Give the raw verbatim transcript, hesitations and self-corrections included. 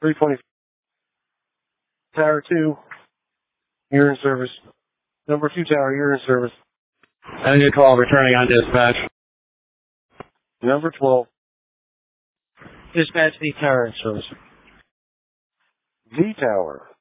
three twenty. Tower two, you're in service. Number two tower, you're in service. End your call, returning on dispatch. Number twelve. Dispatch, the tower in service. Z tower.